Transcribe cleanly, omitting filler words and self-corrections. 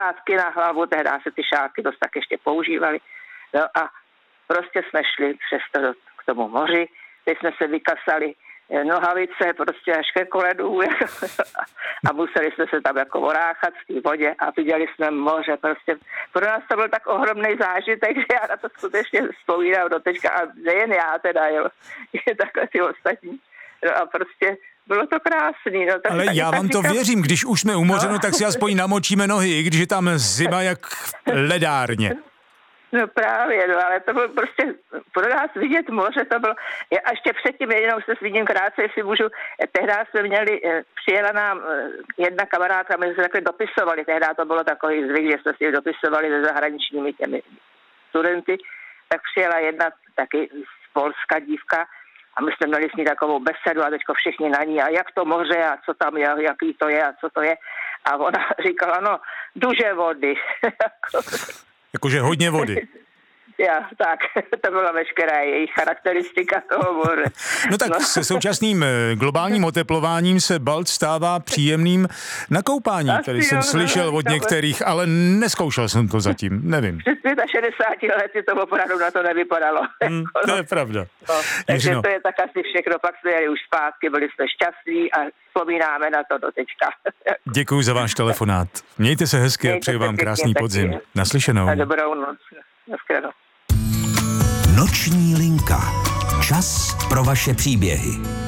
šátky na hlavu, tehdy se ty šátky dost tak ještě používaly. No a prostě jsme šli přes k tomu moři, teď jsme se vykasali nohavice prostě až ke kolenům a museli jsme se tam jako oráchat v té vodě a viděli jsme moře. Prostě pro nás to byl tak ohromný zážitek, že já na to skutečně vzpomínám do teďka a nejen já teda, jo, je takhle ty ostatní. No a prostě bylo to krásný. No, ale já vám to věřím, když už jsme u moře, no, tak si aspoň namočíme nohy, i když je tam zima jak ledárně. No právě, no, ale to bylo prostě pro nás vidět moře, to bylo, a ještě předtím, jenom se zmíním krátce, jestli můžu, tehdy jsme měli, přijela nám jedna kamarádka, my jsme se takhle dopisovali, tehdy to bylo takový zvyk, že jsme si dopisovali se zahraničními těmi studenty, tak přijela jedna taky z Polska dívka a my jsme měli s ní takovou besedu a teďko všichni na ní a jak to moře a co tam je, jaký to je a co to je. A ona říkala, no, duže vody. Jakože hodně vody. Já, tak, to byla veškerá jejich charakteristika toho moře. No tak se současným globálním oteplováním se Balt stává příjemným na koupání. Tady jsem slyšel od některých, ale neskoušel jsem to zatím, nevím. Před 65 lety to opravdu na to nevypadalo. To je pravda. No, takže to je tak asi všechno, pak jsme jeli už zpátky, byli jsme šťastní a vzpomínáme na to do teďka. Děkuji za váš telefonát. Mějte se hezky a přeji vám krásný podzim. Naslyšenou. A dobrou noc. Naschledanou. Noční linka. Čas pro vaše příběhy.